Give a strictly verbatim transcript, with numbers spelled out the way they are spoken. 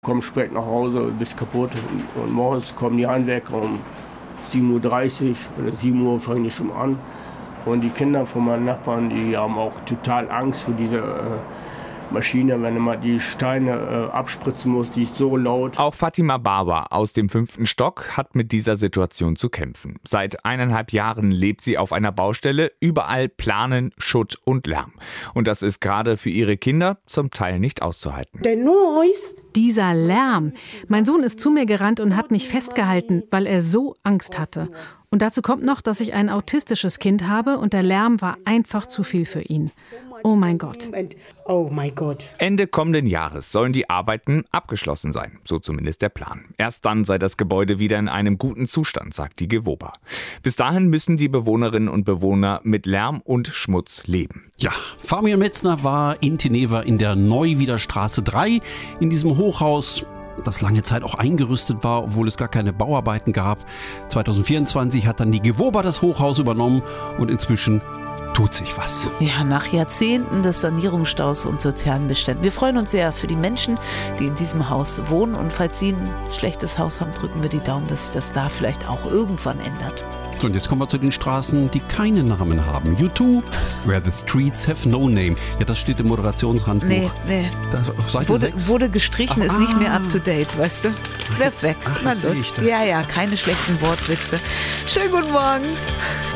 Komm spät nach Hause, bist kaputt und, und morgens kommen die Handwerker um sieben Uhr dreißig oder sieben Uhr fangen die schon an. Und die Kinder von meinen Nachbarn, die haben auch total Angst vor dieser äh, Maschine, wenn du mal die Steine äh, abspritzen musst, die ist so laut. Auch Fatima Baba aus dem fünften Stock hat mit dieser Situation zu kämpfen. Seit eineinhalb Jahren lebt sie auf einer Baustelle, überall Planen, Schutt und Lärm. Und das ist gerade für ihre Kinder zum Teil nicht auszuhalten. Der Noise. Dieser Lärm. Mein Sohn ist zu mir gerannt und hat mich festgehalten, weil er so Angst hatte. Und dazu kommt noch, dass ich ein autistisches Kind habe und der Lärm war einfach zu viel für ihn. Oh mein Gott. Oh mein Gott. Ende kommenden Jahres sollen die Arbeiten abgeschlossen sein, so zumindest der Plan. Erst dann sei das Gebäude wieder in einem guten Zustand, sagt die Gewoba. Bis dahin müssen die Bewohnerinnen und Bewohner mit Lärm und Schmutz leben. Ja, Fabian Metzner war in Teneva in der Neuwiederstraße drei, in diesem Hochhaus, das lange Zeit auch eingerüstet war, obwohl es gar keine Bauarbeiten gab. zwanzig vierundzwanzig hat dann die Gewoba das Hochhaus übernommen und inzwischen tut sich was. Ja, nach Jahrzehnten des Sanierungsstaus und sozialen Beständen. Wir freuen uns sehr für die Menschen, die in diesem Haus wohnen. Und falls Sie ein schlechtes Haus haben, drücken wir die Daumen, dass sich das da vielleicht auch irgendwann ändert. So, und jetzt kommen wir zu den Straßen, die keinen Namen haben. U zwei, Where the Streets Have No Name. Ja, das steht im Moderationshandbuch. Nee, nee. Das auf Seite wurde, sechs. wurde gestrichen, Ach, ist ah. nicht mehr up to date, weißt du? Wer weg. Ach, Na jetzt sehe los. ich das. Ja, ja, keine schlechten Wortwitze. Schönen guten Morgen.